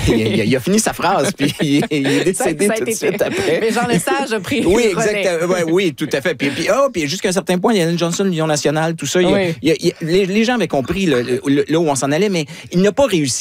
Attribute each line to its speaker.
Speaker 1: il a fini sa phrase, puis il est décédé tout de suite après.
Speaker 2: Mais Jean Lesage a pris
Speaker 1: Oui,
Speaker 2: le relais.
Speaker 1: exactement. Oui, tout à fait. Puis jusqu'à un certain point, il y a Johnson, l'Union nationale, tout ça. Les gens avaient compris là où on s'en allait, mais il n'a pas réussi